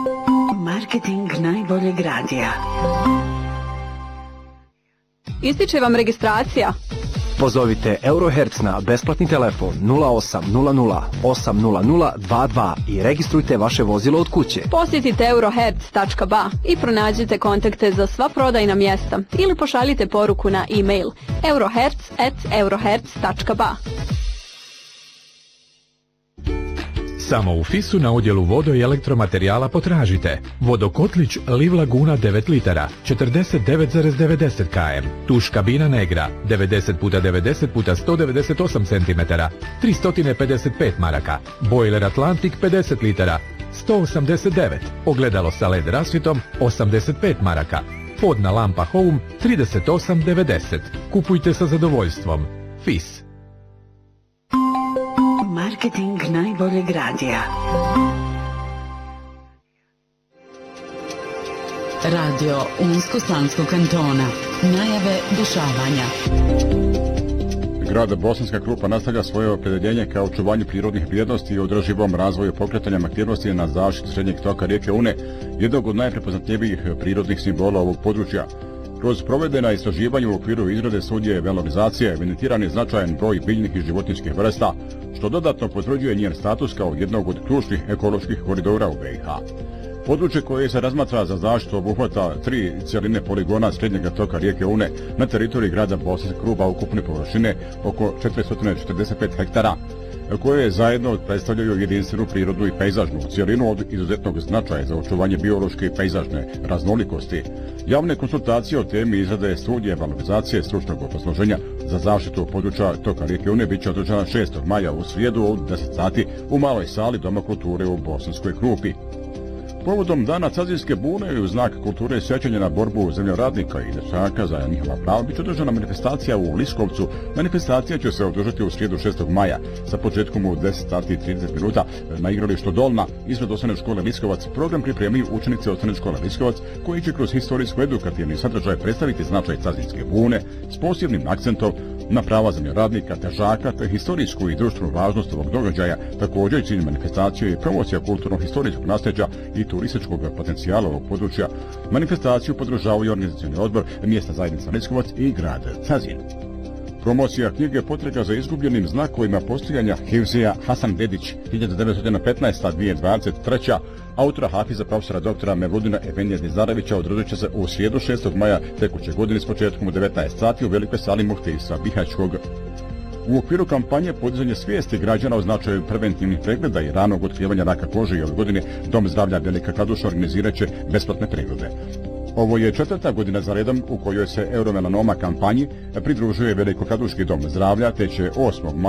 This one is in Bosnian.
Marketing najboljeg radija. Ističe vam registracija. Pozovite Eurohertz na besplatni telefon 0800 800 22 i registrujte vaše vozilo od kuće. Posjetite eurohertz.ba i pronađite kontakte za sva prodajna mjesta ili pošaljite poruku na e-mail eurohertz@eurohertz.ba. Samo u FIS-u na odjelu vodo i elektromaterijala potražite vodokotlić Liv Laguna 9 litara, 49,90 km, tuš kabina Negra, 90x90x198 cm, 355 maraka, bojler Atlantik 50 litara, 189, ogledalo sa LED rasvjetom, 85 maraka, podna lampa Home, 38,90. Kupujte sa zadovoljstvom. FIS. Marketing najboljeg radija. Radio Unsko-Sanskog kantona. Najave dešavanja. Grad Bosanska Krupa nastavlja svoje opredjeljenje ka očuvanju prirodnih vrijednosti i održivom razvoju pokretanjem aktivnosti na zaštitu srednjeg toka rijeke Une, jednog od najprepoznatljivijih prirodnih simbola ovog područja. Kroz provedena istraživanja u okviru izrade studije valorizacije evidentiran je značajan broj biljnih i životinjskih vrsta, što dodatno potvrđuje njen status kao jednog od ključnih ekoloških koridora u BiH. Područje koje se razmatra za zaštitu obuhvata 3 cjeline poligona srednjeg toka rijeke Une na teritoriji grada Bosanska Krupa ukupne površine oko 445 hektara, koje zajedno predstavljaju jedinstvenu prirodnu i pejzažnu cjelinu od izuzetnog značaja za očuvanje biološke i pejzažne raznolikosti. Javne konsultacije o temi izrade studije valorizacije stručnog obrazloženja za zaštitu područja toka rijeke Une bit će održana 6. maja u srijedu od 10 sati u maloj sali Doma kulture u Bosanskoj Krupi. Povodom dana Cazinske bune i u znak kulture sjećanja na borbu zemljoradnika i dečaka za njihova prava bit će održana manifestacija u Liskovcu. Manifestacija će se održati u srijedu 6. maja sa početkom u 10 sati i 30 minuta na igralištu Dolna ispred osnovne škole Liskovac. Program pripremaju učenici osnovne škole Liskovac koji će kroz historijsko-edukativni sadržaj predstaviti značaj Cazinske bune s posebnim akcentom na prava zemljoradnika, težaka te historijsku i društvenu važnost ovog događaja. Također cilj manifestacije je promocija kulturno-historijskog nasljeđa i turističkog potencijala ovog područja. Manifestaciju podržavaju organizacioni odbor mjesta zajednica Liskovac i grad Cazin. Promocija knjige Potraga za izgubljenim znakovima postojanja Hivzija Hasan Dedić 1915-2023. autora Hafiza profesora doktora Mevludina Efendija Dizarevića održat će se u srijedu 6. maja tekuće godine s početkom u 19 sati u velikoj sali Muhtisa Bihaćkog. U okviru kampanje podizanje svijesti građana o značaju preventivnih pregleda i ranog otkrivanja raka kože i ove godine Dom zdravlja Velika Kladuša organizirat će besplatne preglede. Ovo je 4. godina za redom u kojoj se Euromelanoma kampanji pridružuje Velikokladuški dom zdravlja, te će 8. maja